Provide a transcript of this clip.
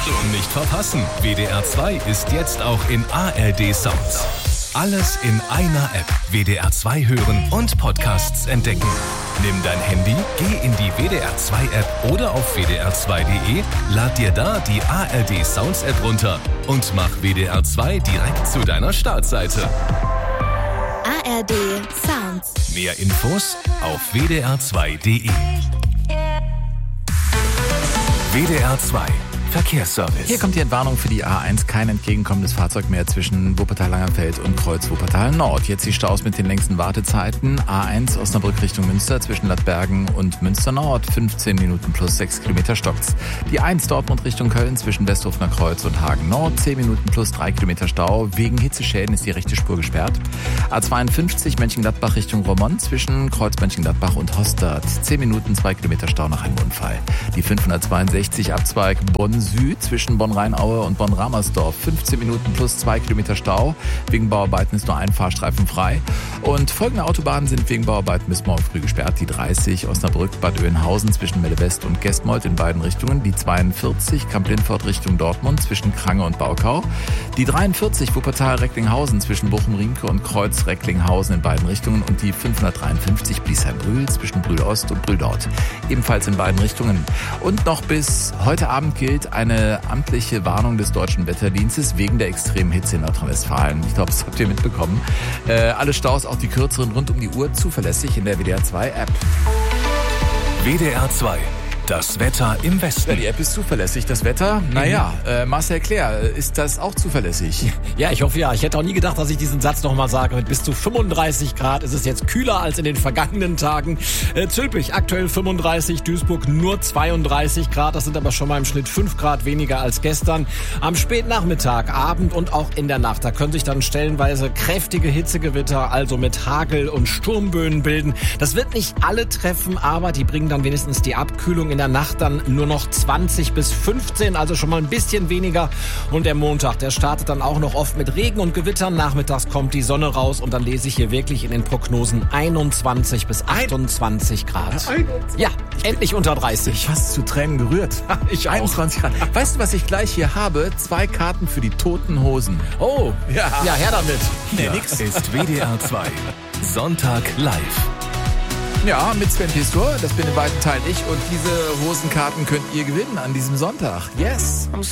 Achtung, nicht verpassen. WDR 2 ist jetzt auch in ARD Sounds. Alles in einer App. WDR 2 hören und Podcasts entdecken. Nimm dein Handy, geh in die WDR 2 App oder auf wdr2.de, lad dir da die ARD Sounds App runter und mach WDR 2 direkt zu deiner Startseite. ARD Sounds. Mehr Infos auf wdr2.de. WDR 2 Verkehrsservice. Hier kommt die Entwarnung für die A1. Kein entgegenkommendes Fahrzeug mehr zwischen Wuppertal-Langenfeld und Kreuz Wuppertal-Nord. Jetzt die Staus mit den längsten Wartezeiten. A1 Osnabrück Richtung Münster zwischen Ladbergen und Münster-Nord. 15 Minuten plus 6 Kilometer stockt's. Die 1 Dortmund Richtung Köln zwischen Westhofener Kreuz und Hagen-Nord. 10 Minuten plus 3 Kilometer Stau. Wegen Hitzeschäden ist die rechte Spur gesperrt. A52 Mönchengladbach Richtung Roermond zwischen Kreuz Mönchengladbach und Hostert. 10 Minuten 2 Kilometer Stau nach einem Unfall. Die 562 Abzweig Bonn Süd zwischen Bonn-Rheinaue und Bonn-Ramersdorf. 15 Minuten plus 2 Kilometer Stau. Wegen Bauarbeiten ist nur ein Fahrstreifen frei. Und folgende Autobahnen sind wegen Bauarbeiten bis morgen früh gesperrt. Die 30 Osnabrück-Bad Oeynhausen zwischen Melle-West und Gestmold in beiden Richtungen. Die 42 Kamp-Lindfort Richtung Dortmund zwischen Krange und Baukau. Die 43 Wuppertal-Recklinghausen zwischen Bochum-Riemke und Kreuz-Recklinghausen in beiden Richtungen. Und die 553 Biesheim-Brühl zwischen Brühl-Ost und Brühl-Nord. Ebenfalls in beiden Richtungen. Und noch bis heute Abend gilt eine amtliche Warnung des Deutschen Wetterdienstes wegen der extremen Hitze in Nordrhein-Westfalen. Ich glaube, das habt ihr mitbekommen. Alle Staus, auch die kürzeren, rund um die Uhr, zuverlässig in der WDR 2 App. WDR 2. Das Wetter im Westen. Ja, die App ist zuverlässig. Das Wetter? Naja, Marcel Claire, ist das auch zuverlässig? Ja, ich hoffe ja. Ich hätte auch nie gedacht, dass ich diesen Satz nochmal sage. Mit bis zu 35 Grad ist es jetzt kühler als in den vergangenen Tagen. Zülpich aktuell 35, Duisburg nur 32 Grad. Das sind aber schon mal im Schnitt 5 Grad weniger als gestern. Am Spätnachmittag, Abend und auch in der Nacht, da können sich dann stellenweise kräftige Hitzegewitter, also mit Hagel und Sturmböen bilden. Das wird nicht alle treffen, aber die bringen dann wenigstens die Abkühlung. In der Nacht dann nur noch 20 bis 15, also schon mal ein bisschen weniger. Und der Montag, der startet dann auch noch oft mit Regen und Gewittern. Nachmittags kommt die Sonne raus und dann lese ich hier wirklich in den Prognosen 21 bis 28 Grad. Ja, endlich unter 30. Fast zu Tränen gerührt. Ich auch. 21 Grad. Weißt du, was ich gleich hier habe? 2 Karten für die Toten Hosen. Oh, Ja. ja, her damit. Nee, Das nix. ist WDR 2. Sonntag live. Ja, mit Sven Pistor, das bin in beiden Teilen ich. Und diese Hosenkarten könnt ihr gewinnen an diesem Sonntag. Yes.